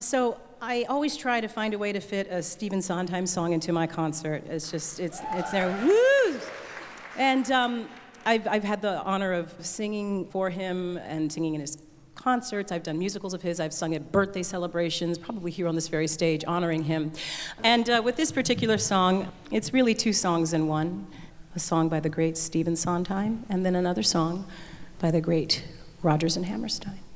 So I always try to find a way to fit a Stephen Sondheim song into my concert. It's there. Woo! And I've had the honor of singing for him and singing in his concerts. I've done musicals of his. I've sung at birthday celebrations, probably here on this very stage, honoring him. And with this particular song, it's really two songs in one. A song by the great Stephen Sondheim, and then another song by the great Rodgers and Hammerstein.